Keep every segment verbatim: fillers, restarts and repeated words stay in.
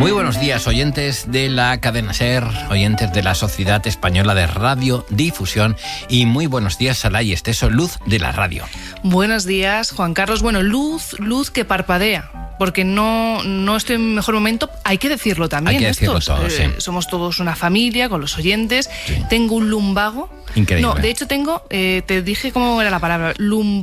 Muy buenos días, oyentes de la cadena SER, oyentes de la Sociedad Española de Radiodifusión, y muy buenos días, Saray Esteso, luz de la radio. Buenos días, Juan Carlos. Bueno, luz, luz que parpadea, porque no, no estoy en mi mejor momento, hay que decirlo también. Hay que decirlo estos, todo, eh, sí. Somos todos una familia con los oyentes. Sí. Tengo un lumbago. Increíble. No, de hecho tengo, eh, te dije cómo era la palabra,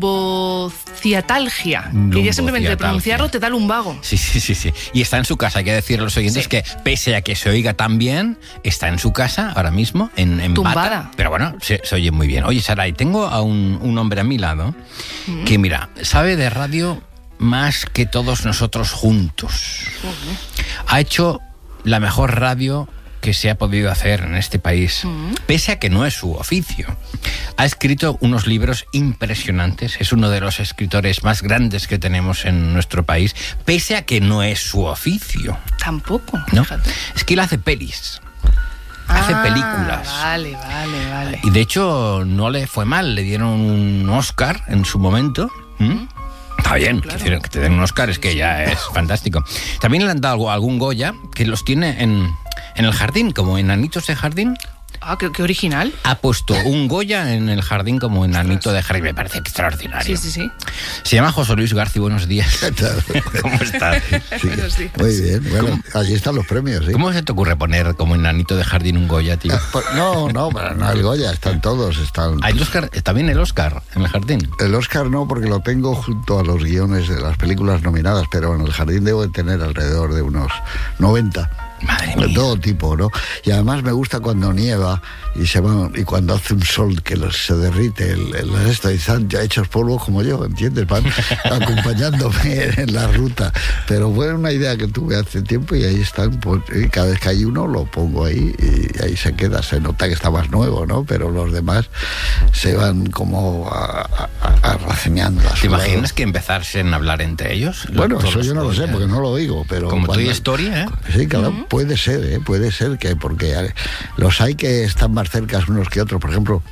lumbociatalgia, que ya simplemente de pronunciarlo te da lumbago. Sí, sí, sí, sí. Y está en su casa, hay que decirle a los oyentes, sí, que pese a que se oiga tan bien, está en su casa ahora mismo, en, en tumbada. Bata, pero bueno, se, se oye muy bien. Oye, Saray, tengo a un, un hombre a mi lado mm. que, mira, sabe de radio más que todos nosotros juntos. Uh-huh. Ha hecho la mejor radio que se ha podido hacer en este país, uh-huh. pese a que no es su oficio. Ha escrito unos libros impresionantes, es uno de los escritores más grandes que tenemos en nuestro país, pese a que no es su oficio. Tampoco, ¿no? Fíjate. Es que él hace pelis. Hace ah, películas. Vale, vale, vale. Y de hecho no le fue mal, le dieron un Oscar en su momento. ¿Mm? Está bien, claro. Que te den un Oscar es que ya es fantástico. También le han dado algún Goya que los tiene en, en el jardín, como enanitos de jardín. Ah, qué, qué original. Ha puesto un Goya en el jardín como enanito de jardín. Me parece extraordinario. Sí, sí, sí. Se llama José Luis García. Buenos días. ¿Cómo estás? Sí, muy bien. Bueno, ¿cómo? Allí están los premios, ¿sí? ¿Cómo se te ocurre poner como enanito de jardín un Goya, tío? No, no, no el Goya, están todos. Están... ¿Hay el Oscar? ¿También el Oscar en el jardín? El Oscar no, porque lo tengo junto a los guiones de las películas nominadas, pero en el jardín debo de tener alrededor de unos noventa. Madre mía. De todo tipo, ¿no? Y además me gusta cuando nieva y se va, y cuando hace un sol que los, se derrite el, el resto y están ya hechos polvo como yo, ¿entiendes? Van acompañándome en la ruta. Pero fue una idea que tuve hace tiempo y ahí están, pues, y cada vez que hay uno lo pongo ahí y ahí se queda. Se nota que está más nuevo, ¿no? Pero los demás se van como arraceñando. ¿Te imaginas que empezasen a hablar entre ellos? Bueno, eso yo no lo sé porque no lo oigo, pero... Como cuando... Toy Story, ¿eh? Sí, claro. Uh-huh. Puede ser, ¿eh? Puede ser que, porque los hay que están más cerca unos que otros. Por ejemplo,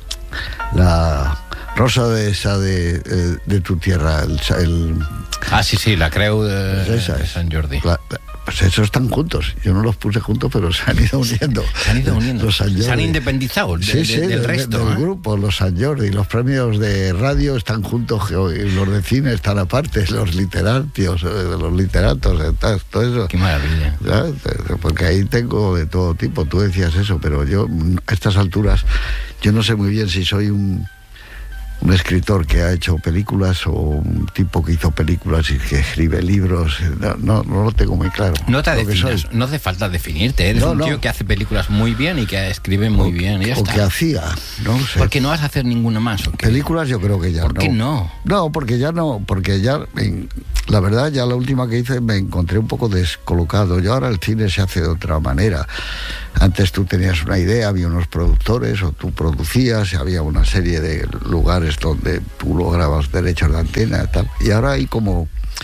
la rosa de esa de, de, de tu tierra, el, el... Ah, sí, sí, la Creu de, pues esa de es. Sant Jordi. La, pues esos están juntos. Yo no los puse juntos, pero se han ido uniendo. Se han ido uniendo. Los Sant Jordi. Se han independizado de, sí, de, sí, del de, resto. Del ¿eh? grupo, los Sant Jordi. Los premios de radio están juntos, y los de cine están aparte, los literatios, los literatos, todo eso. Qué maravilla. ¿Ya? Porque ahí tengo de todo tipo. Tú decías eso, pero yo a estas alturas yo no sé muy bien si soy un un escritor que ha hecho películas o un tipo que hizo películas y que escribe libros. No, no, no lo tengo muy claro. No te definas, no hace falta definirte. Eres no, un tío no. que hace películas muy bien y que escribe muy o, bien. Y ya o está. que hacía, no sé. ¿Por qué no vas a hacer ninguna más? ¿O qué? Películas yo creo que ya ¿Por no. qué no? No, porque ya no, porque ya, la verdad, ya la última que hice me encontré un poco descolocado. Yo ahora el cine se hace de otra manera. Antes tú tenías una idea, había unos productores, o tú producías, y había una serie de lugares donde tú lograbas derechos de antena y tal. Y ahora hay como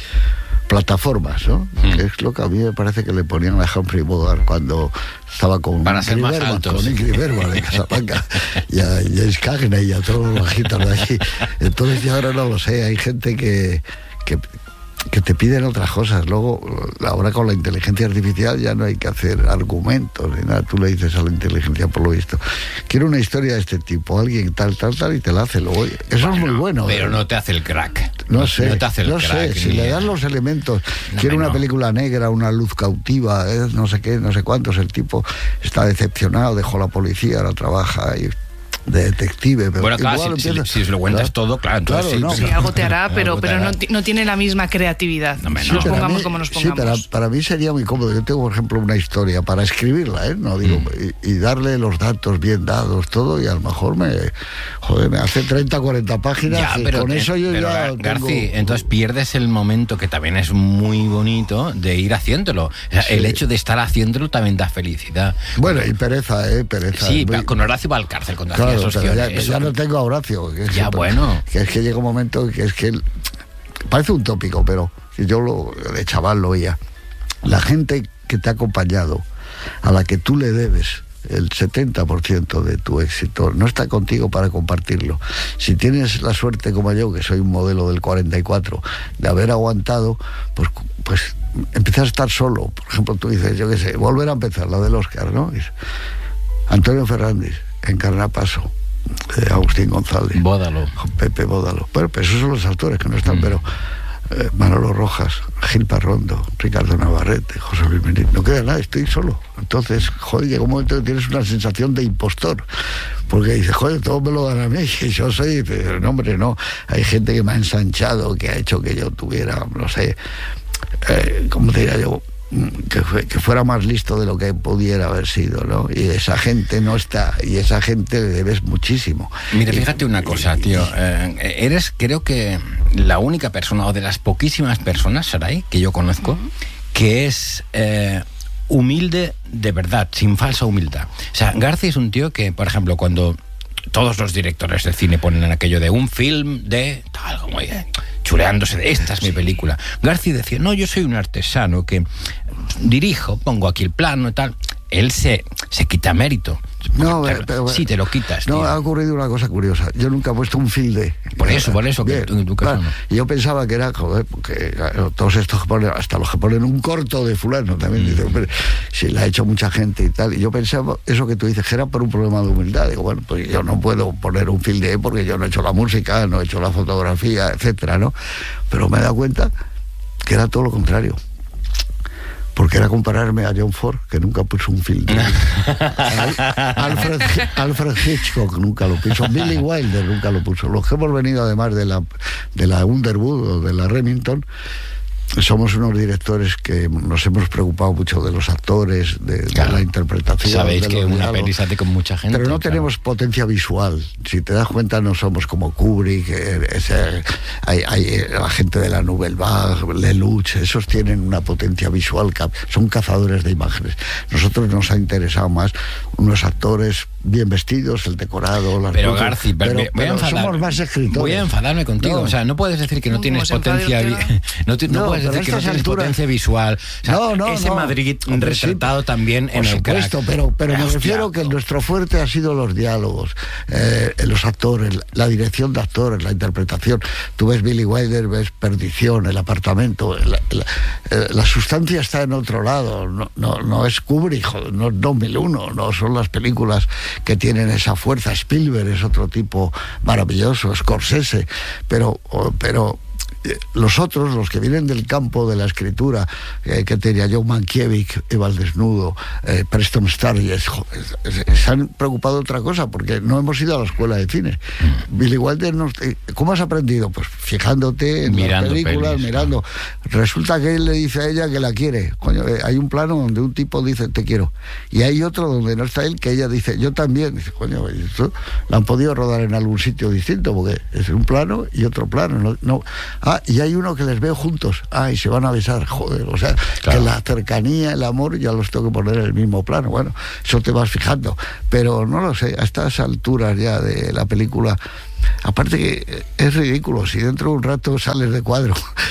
plataformas, ¿no? Mm. Que es lo que a mí me parece que le ponían a Humphrey Bogart cuando estaba con Para ser más altos. Con Ingrid Bergman de Casablanca y a James Cagney y a todos los bajitos de allí. Entonces ya ahora no lo sé, hay gente que... que que te piden otras cosas. Luego, ahora con la inteligencia artificial ya no hay que hacer argumentos ni nada. Tú le dices a la inteligencia, por lo visto, quiero una historia de este tipo, alguien tal, tal, tal, y te la hace. Luego, eso bueno, es muy bueno. Pero ¿eh? no te hace el crack. No sé, no te hace el no crack, sé. Si le das los elementos, no, quiero una no. película negra, una luz cautiva, ¿eh? no sé qué, no sé cuántos. El tipo está decepcionado, dejó la policía, ahora trabaja y... de detective, pero bueno, claro, si, empieza, si, si lo cuentas claro, todo, claro, entonces claro, sí, no, sí, pero, algo te hará, pero, algo te pero hará. No, no tiene la misma creatividad. No, si no. nos Sí, pongamos mí, como nos sí, pongamos. para, para mí sería muy cómodo. Yo tengo, por ejemplo, una historia para escribirla, ¿eh? No digo, mm. y, y darle los datos bien dados, todo, y a lo mejor me, joder, me hace treinta, cuarenta páginas. Ya, y pero, con eso yo pero, ya Garci, tengo... entonces pierdes el momento, que también es muy bonito, de ir haciéndolo. O sea, sí. El hecho de estar haciéndolo también da felicidad. Bueno, y pereza, ¿eh? Pereza. Sí, muy... con Horacio va al cárcel cuando claro, hacía esos ya, guiones. ya no tengo a Horacio. Que ya, que, bueno. Que es que llega un momento que es que... Él, parece un tópico, pero yo lo, de chaval lo veía. La gente que te ha acompañado, a la que tú le debes el setenta por ciento de tu éxito, no está contigo para compartirlo. Si tienes la suerte como yo, que soy un modelo del cuarenta y cuatro, de haber aguantado, pues, pues empecé a estar solo. Por ejemplo, tú dices, yo qué sé, volver a empezar, la del Oscar, ¿no? Antonio Fernández, Encarna Paso, eh, Agustín González, Bódalo, Pepe Bódalo. Bueno, pero esos son los actores que no están, mm. pero eh, Manolo Rojas, Gil Parrondo, Ricardo Navarrete, José Luis Benítez, no queda nada, estoy solo. Entonces, joder, llega un momento que tienes una sensación de impostor, porque dices, joder, todo me lo dan a mí, y yo soy, pero no, hombre, no, hay gente que me ha ensanchado, que ha hecho que yo tuviera, no sé, eh, ¿cómo te diría yo? Que, fue, que fuera más listo de lo que pudiera haber sido, ¿no? Y esa gente no está, y esa gente le debes muchísimo. Mira, fíjate una cosa, tío, eh, eres creo que la única persona, o de las poquísimas personas, Saray, que yo conozco, uh-huh. que es eh, humilde de verdad, sin falsa humildad. O sea, García es un tío que, por ejemplo, cuando todos los directores de cine ponen aquello de un film de tal, como chuleándose de esta es mi película, García decía, no, yo soy un artesano que dirijo, pongo aquí el plano y tal. Él se, se quita mérito. No, pero, pero, sí, te lo quitas. No, tío. Ha ocurrido una cosa curiosa. Yo nunca he puesto un filde. Por eso, por eso. Bien, que tú, tú claro, no. Y yo pensaba que era, joder, porque claro, todos estos que ponen, hasta los que ponen un corto de fulano también, mm. dicen, pero si la ha hecho mucha gente y tal. Y yo pensaba, eso que tú dices, que era por un problema de humildad. Digo, bueno, pues yo no puedo poner un filde porque yo no he hecho la música, no he hecho la fotografía, etcétera, ¿no? Pero me he dado cuenta que era todo lo contrario. Porque era compararme a John Ford, que nunca puso un filtro. Alfred, Alfred Hitchcock nunca lo puso. Billy Wilder nunca lo puso. Los que hemos venido además de la, de la Underwood o de la Remington, somos unos directores que nos hemos preocupado mucho de los actores, de, claro. de la interpretación. Sabéis que una peli se hace con mucha gente. Pero no claro. tenemos potencia visual. Si te das cuenta, no somos como Kubrick, ese, hay, hay la gente de la Nouvelle Vague, Lelouch, esos tienen una potencia visual, son cazadores de imágenes. Nosotros nos ha interesado más unos actores bien vestidos, el decorado, las pero luces, Garci, pero, pero, voy a pero somos más escritores. Voy a enfadarme contigo. No. O sea, no puedes decir que no, no tienes potencia. Vi- no, te, no, no puedes decir que no tienes alturas... potencia visual. O sea, no, no, ese no. Madrid Hombre, retratado sí, también en el crack. Por supuesto, pero, pero me refiero que nuestro fuerte ha sido los diálogos, eh, los actores, la dirección de actores, la interpretación. Tú ves Billy Wilder, ves Perdición, El apartamento. La, la, la, la sustancia está en otro lado. No, no, no es Kubrick, no es dos mil uno, no son las películas que tienen esa fuerza. Spielberg es otro tipo maravilloso, Scorsese, pero, pero los otros, los que vienen del campo de la escritura, eh, que tenía Joe Mankiewicz, Eva al desnudo, eh, Preston Sturges, se han preocupado de otra cosa, porque no hemos ido a la escuela de cine. Mm. Billy Wilder, nos, ¿cómo has aprendido? Pues fijándote en mirando las películas, pelis, mirando. ¿No? Resulta que él le dice a ella que la quiere. Coño, eh, hay un plano donde un tipo dice te quiero, y hay otro donde no está él, que ella dice yo también. Dice, coño, esto lo han podido rodar en algún sitio distinto, porque es un plano y otro plano. No, no. Ah, y hay uno que les veo juntos, ah, y se van a besar, joder, o sea, claro. que la cercanía, el amor, ya los tengo que poner en el mismo plano. Bueno, eso te vas fijando, pero no lo sé, a estas alturas ya de la película, aparte que es ridículo, si dentro de un rato sales de cuadro,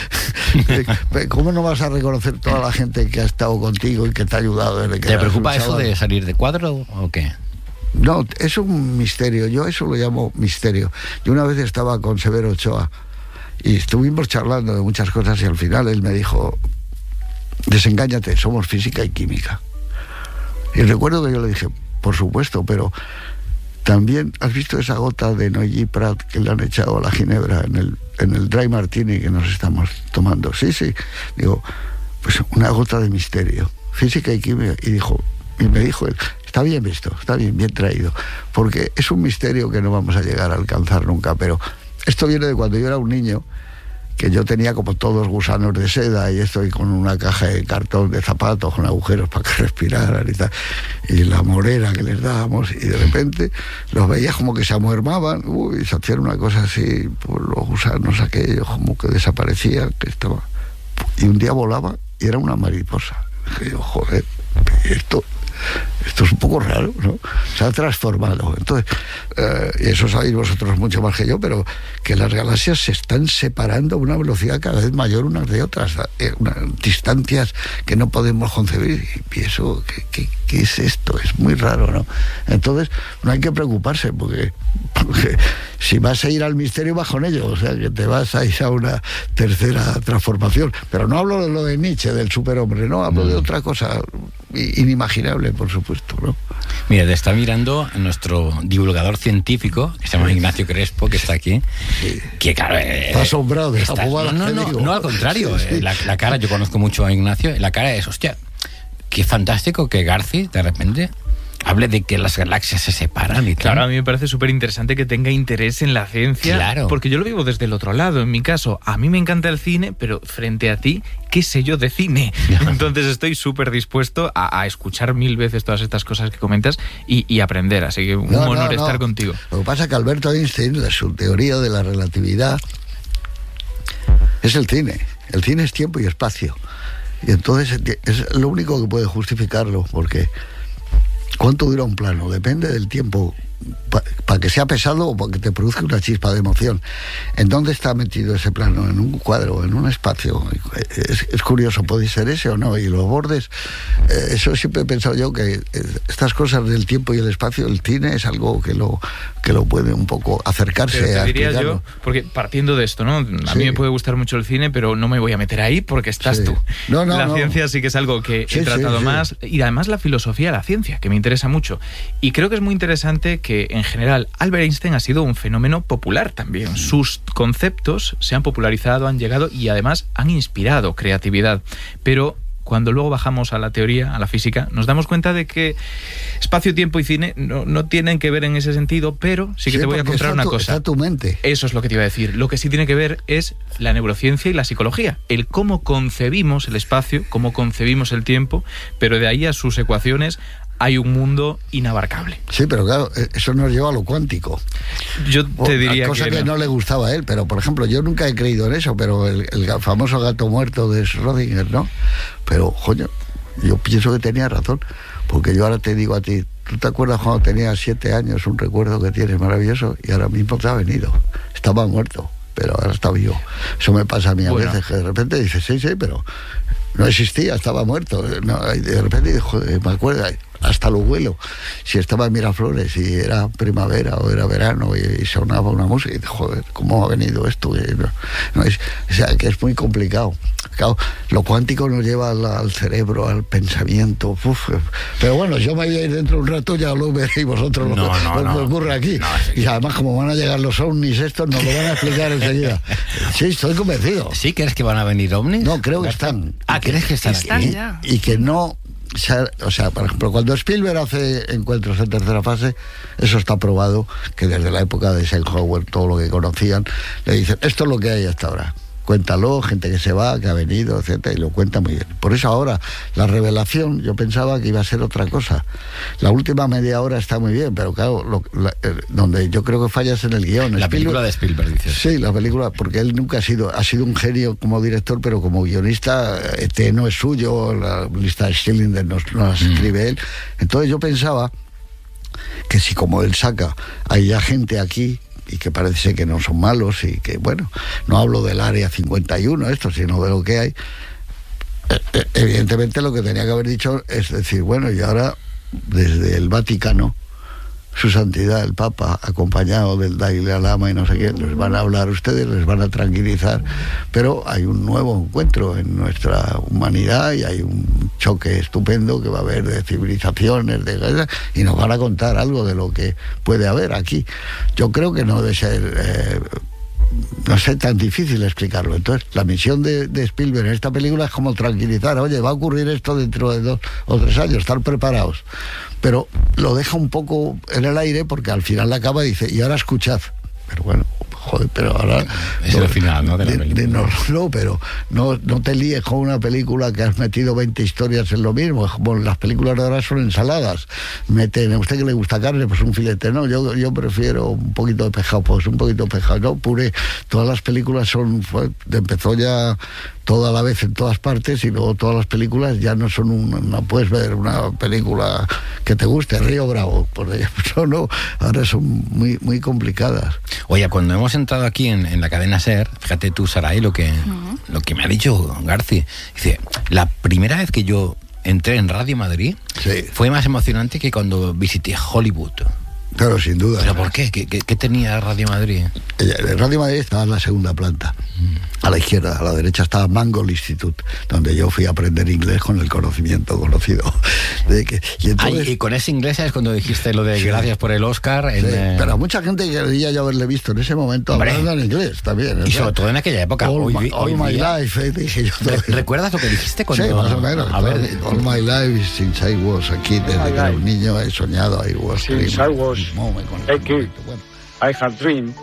¿cómo no vas a reconocer toda la gente que ha estado contigo y que te ha ayudado desde que ¿Te preocupa eso de salir de cuadro o qué? No, es un misterio, yo eso lo llamo misterio. Yo una vez estaba con Severo Ochoa y estuvimos charlando de muchas cosas y al final él me dijo, desengáñate, somos física y química. Y recuerdo que yo le dije, por supuesto, pero también, ¿has visto esa gota de Noilly Prat que le han echado a la ginebra en el, en el dry martini que nos estamos tomando? Sí, sí. Digo, pues una gota de misterio, física y química. Y dijo, y me dijo él, está bien visto, está bien, bien traído, porque es un misterio que no vamos a llegar a alcanzar nunca, pero esto viene de cuando yo era un niño, que yo tenía como todos gusanos de seda y estoy con una caja de cartón de zapatos con agujeros para que respiraran y tal, y la morera que les dábamos, y de repente los veías como que se amuermaban, uy, se hacían una cosa así, pues los gusanos aquellos como que desaparecían, que estaba, y un día volaba y era una mariposa. Y yo, joder, esto esto es un poco raro, ¿no? Se ha transformado. Entonces, eh, y eso sabéis vosotros mucho más que yo, pero que las galaxias se están separando a una velocidad cada vez mayor unas de otras, eh, una, distancias que no podemos concebir. Y eso, ¿qué, qué, qué es esto? Es muy raro, ¿no? Entonces, no hay que preocuparse, porque, porque si vas a ir al misterio, vas con ello, o sea, que te vas a ir a una tercera transformación. Pero no hablo de lo de Nietzsche, del superhombre, no, hablo mm. de otra cosa inimaginable, por supuesto, ¿no? Mira, te está mirando nuestro divulgador científico, que se llama sí. Ignacio Crespo, que está aquí, sí. que claro... Eh, está asombrado de esta jugada. No, no, no, no, al contrario, sí, sí. Eh, la, la cara, yo conozco mucho a Ignacio, la cara es, hostia, qué fantástico que Garci, de repente... hable de que las galaxias se separan y tal. Claro, a mí me parece súper interesante que tenga interés en la ciencia, claro. porque yo lo vivo desde el otro lado. En mi caso, a mí me encanta el cine, pero frente a ti, ¿qué sé yo de cine? Entonces estoy súper dispuesto a, a escuchar mil veces todas estas cosas que comentas y, y aprender, así que un no, honor no, no. estar contigo. Lo que pasa es que Alberto Einstein, su teoría de la relatividad, es el cine. El cine es tiempo y espacio. Y entonces es lo único que puede justificarlo, porque... ¿cuánto dura un plano? Depende del tiempo, para pa que sea pesado o para que te produzca una chispa de emoción. ¿En dónde está metido ese plano? ¿En un cuadro? ¿En un espacio? Es, es curioso, puede ser ese o no. Y los bordes, eh, eso siempre he pensado yo, que eh, estas cosas del tiempo y el espacio, el cine es algo que lo, que lo puede un poco acercarse pero te a diría explicarlo. yo, porque partiendo de esto, ¿no? A sí. mí me puede gustar mucho el cine, pero no me voy a meter ahí porque estás sí. tú. No, no, la no. ciencia sí que es algo que sí, he tratado sí, más, sí. y además la filosofía de la ciencia, que me interesa mucho. Y creo que es muy interesante que, en general, Albert Einstein ha sido un fenómeno popular también. Sus conceptos se han popularizado, han llegado y además han inspirado creatividad. Pero cuando luego bajamos a la teoría, a la física, nos damos cuenta de que espacio, tiempo y cine no, no tienen que ver en ese sentido, pero sí que sí, te voy a contar una tu, cosa. Está tu mente. Eso es lo que te iba a decir. Lo que sí tiene que ver es la neurociencia y la psicología. El cómo concebimos el espacio, cómo concebimos el tiempo, pero de ahí a sus ecuaciones hay un mundo inabarcable. Sí, pero claro, eso nos lleva a lo cuántico. Yo te diría cosa que, que no. no le gustaba a él, pero por ejemplo, yo nunca he creído en eso, pero el, el famoso gato muerto de Schrödinger, ¿no? Pero, coño, yo pienso que tenía razón, porque yo ahora te digo a ti, ¿tú te acuerdas cuando tenías siete años, un recuerdo que tienes maravilloso, y ahora mismo te ha venido? Estaba muerto, pero ahora está vivo. Eso me pasa a mí a bueno. veces, que de repente dices, sí, sí, pero no existía, estaba muerto. No, y de repente, joder, me acuerdo, hasta lo huelo. Si estaba en Miraflores y era primavera o era verano y, y sonaba una música, y joder, ¿cómo ha venido esto? Y no, no es, o sea, que es muy complicado. Claro, lo cuántico nos lleva al, al cerebro, al pensamiento. Uf. Pero bueno, yo me voy a ir dentro de un rato, ya lo veréis vosotros lo, no, que, no, lo no. que ocurre aquí. No, y además, como van a llegar los ovnis estos, nos lo van a explicar enseguida. Sí, estoy convencido. ¿Sí crees que van a venir ovnis? No, creo que están. Ah, ¿crees que están, están aquí? Ya. Y, y que no... O sea, por ejemplo, cuando Spielberg hace encuentros en tercera fase, eso está probado, que desde la época de Eisenhower, todo lo que conocían, le dicen, esto es lo que hay hasta ahora. Cuéntalo, gente que se va, que ha venido, etcétera, y lo cuenta muy bien. Por eso ahora, la revelación, yo pensaba que iba a ser otra cosa. La última media hora está muy bien, pero claro, lo, la, eh, donde yo creo que fallas en el guión. La Spielberg, película de Spielberg, dices. Sí, la película, porque él nunca ha sido, ha sido un genio como director, pero como guionista, E T no es suyo, la lista de Schindler no, no la escribe mm. él. Entonces yo pensaba que si como él saca, hay ya gente aquí, y que parece que no son malos y que, bueno, no hablo del área cincuenta y uno esto, sino de lo que hay, evidentemente lo que tenía que haber dicho es decir, bueno, y ahora desde el Vaticano, su santidad el Papa, acompañado del Dalai Lama y no sé qué, les van a hablar ustedes, les van a tranquilizar, pero hay un nuevo encuentro en nuestra humanidad y hay un choque estupendo que va a haber de civilizaciones, de y nos van a contar algo de lo que puede haber aquí. Yo creo que no debe ser eh, no sé, tan difícil explicarlo. Entonces, la misión de, de Spielberg en esta película es como tranquilizar, oye, va a ocurrir esto dentro de dos o tres años, estar preparados. Pero lo deja un poco en el aire porque al final la acaba y dice, y ahora escuchad. Pero bueno, joder, pero ahora... Es no, el final, ¿no? De la de, película. De, no, no, pero no, no te líes con una película que has metido veinte historias en lo mismo. Como las películas de ahora son ensaladas. Meten, a usted que le gusta carne, pues un filete. No, yo, yo prefiero un poquito de pescado, pues un poquito de pescado. No, puré. Todas las películas son... Fue, empezó ya toda la vez en todas partes, y luego todas las películas ya no son un, no puedes ver una película que te guste, Río Bravo, por ejemplo, no, ahora son muy muy complicadas. Oye, cuando hemos entrado aquí en, en la cadena SER, fíjate tú, Saray, lo que, uh-huh. lo que me ha dicho Garci, dice, la primera vez que yo entré en Radio Madrid, sí, fue más emocionante que cuando visité Hollywood. Claro, sin duda. ¿Pero por qué? ¿Qué, qué, qué tenía Radio Madrid? Radio Madrid estaba en la segunda planta. A la izquierda, a la derecha estaba Mangold Institute, donde yo fui a aprender inglés con el conocimiento conocido. De que, y, entonces, Ay, y con ese inglés es cuando dijiste lo de sí, gracias por el Oscar. En, sí, eh... Pero a mucha gente quería yo haberle visto en ese momento hablando en inglés también. Y sobre todo en aquella época. All, hoy, my, all hoy my día, life, eh, dije yo. Re, ¿Recuerdas lo que dijiste cuando...? Sí, más o menos. A ver, all my life since I was a kid, desde que era un niño he soñado. I was since I was a kid, I have dreamed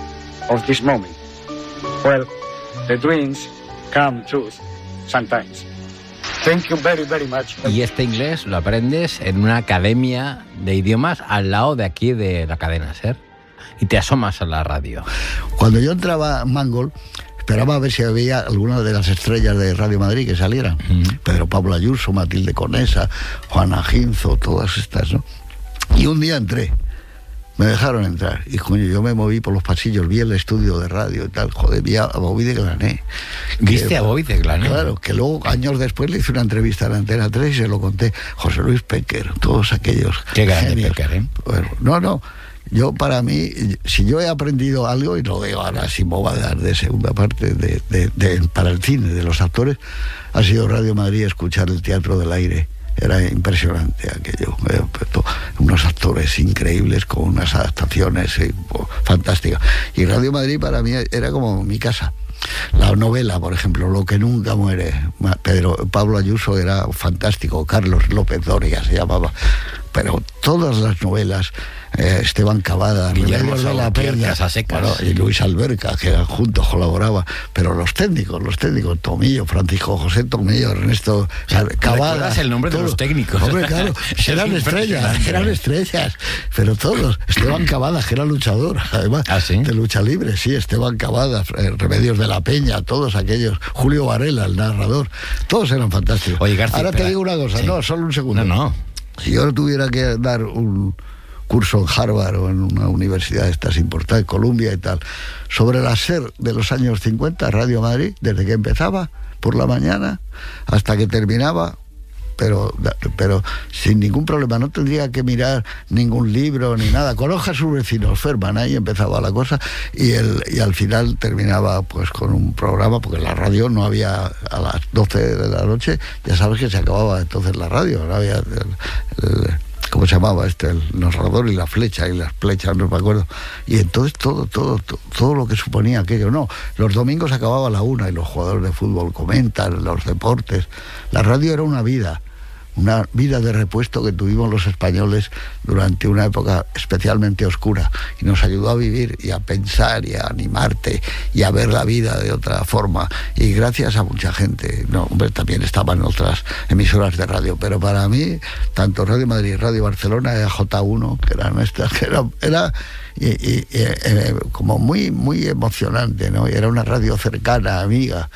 of this moment. Well, the dreams come true sometimes. Thank you very, very much. Y este inglés lo aprendes en una academia de idiomas al lado de aquí de la cadena SER. Y te asomas a la radio. Cuando yo entraba a Mangold, esperaba a ver si había alguna de las estrellas de Radio Madrid que salieran. Mm. Pedro Pablo Ayuso, Matilde Conesa, Juana Ginzo, todas estas, ¿no? Y un día entré. Me dejaron entrar y coño, yo me moví por los pasillos, vi el estudio de radio y tal, joder, vi a Bobby de Glané. ¿Viste que, a Bobby de Glané? Claro, que luego años después le hice una entrevista a la Antena tres y se lo conté. José Luis Péquer, todos aquellos Qué grande Péquer, ¿eh? Bueno, no, no, yo para mí, si yo he aprendido algo, y lo digo ahora sin bobadar de segunda parte, de, de, de, para el cine, de los actores, ha sido Radio Madrid escuchar el Teatro del Aire. Era impresionante aquello, eh, unos actores increíbles con unas adaptaciones eh, fantásticas. Y Radio Madrid para mí era como mi casa. La novela, por ejemplo, Lo que nunca muere, Pedro Pablo Ayuso era fantástico, Carlos López Doria se llamaba, pero todas las novelas, eh, Esteban Cavada, Remedios de la Peña, bueno, y Luis Alberca, que juntos colaboraba, pero los técnicos, los técnicos, Tomillo, Francisco José Tomillo, Ernesto o sea, Cavada. ¿Recuerdas el nombre todo, de los técnicos? Hombre, claro, eran estrellas, eran estrellas, pero todos. Esteban Cavada, que era luchador, además, ¿Ah, sí? de lucha libre, sí, Esteban Cavada, eh, Remedios de la Peña, todos aquellos, Julio Varela, el narrador, todos eran fantásticos. Oye, García, ahora espera. te digo una cosa, sí. no, solo un segundo. No, no. Si yo tuviera que dar un curso en Harvard o en una universidad de estas importantes, Columbia y tal, sobre la SER de los años cincuenta, Radio Madrid, desde que empezaba por la mañana hasta que terminaba, pero pero sin ningún problema, no tendría que mirar ningún libro ni nada, conozca a sus vecinos, Ferman, ahí empezaba la cosa, y el y al final terminaba pues con un programa, porque en la radio no había, a las doce de la noche, ya sabes que se acababa entonces la radio, no había el, el, ¿cómo se llamaba este? El narrador y la flecha, y las flechas, no me acuerdo. Y entonces todo, todo, todo, todo lo que suponía aquello, no. Los domingos acababa a la una y los jugadores de fútbol comentan, los deportes. La radio era una vida, una vida de repuesto que tuvimos los españoles durante una época especialmente oscura, y nos ayudó a vivir y a pensar y a animarte y a ver la vida de otra forma, y gracias a mucha gente. No, hombre, también estaban otras emisoras de radio, pero para mí tanto Radio Madrid y Radio Barcelona, era J uno, que eran nuestras, que era, era y, y, y, eh, como muy muy emocionante, ¿no? Y era una radio cercana, amiga.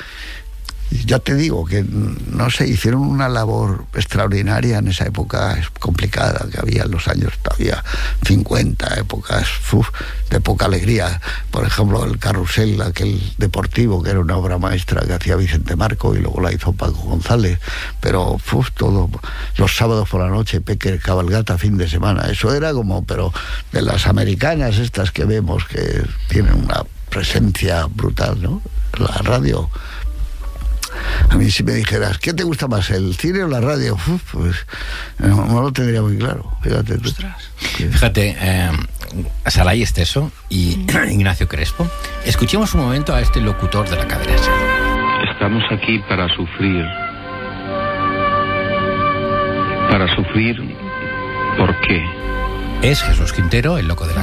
Ya te digo que, no sé, hicieron una labor extraordinaria en esa época complicada que había en los años todavía cincuenta, épocas uf, de poca alegría. Por ejemplo, el Carrusel, aquel deportivo, que era una obra maestra que hacía Vicente Marco y luego la hizo Paco González, pero uf, todo, los sábados por la noche, Péquer, cabalgata, fin de semana, eso era como, pero de las americanas estas que vemos, que tienen una presencia brutal, ¿no? La radio. A mí si me dijeras, ¿qué te gusta más, el cine o la radio? Uf, pues no, no lo tendría muy claro. Fíjate tú. Fíjate, eh, Saray Esteso y Ignacio Crespo, escuchemos un momento a este locutor de la cadena SER. Estamos aquí para sufrir. Para sufrir, ¿por qué? Es Jesús Quintero, el loco de la